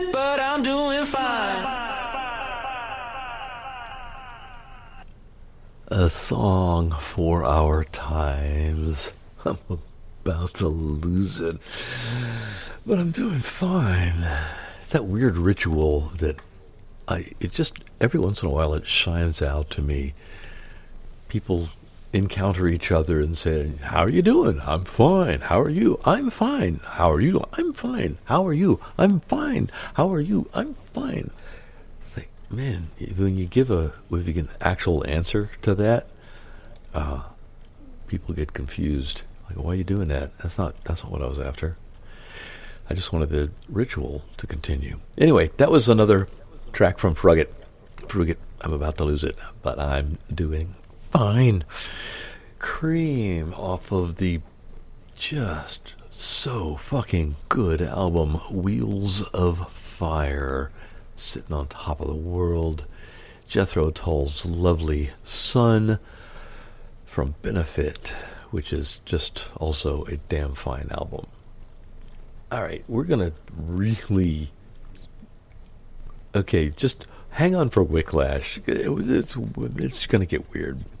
but I'm doing fine. A song for our times. I'm about to lose it, but I'm doing fine. It's that weird ritual that it just, every once in a while it shines out to me. People encounter each other and say, "How are you doing?" "I'm fine." "How are you?" "I'm fine." "How are you?" "I'm fine." "How are you?" "I'm fine." "How are you?" "I'm fine." It's like, man, when you give an actual answer to that, people get confused. Like, why are you doing that? That's not what I was after. I just wanted the ritual to continue. Anyway, that was another track from Frugget. I'm about to lose it, but I'm doing fine. Cream off of the just so fucking good album Wheels of Fire, sitting on top of the world. Jethro Tull's lovely Son from Benefit, which is just also a damn fine album. All right, we're gonna really... Okay, just hang on for Wicklash. It's going to get weird.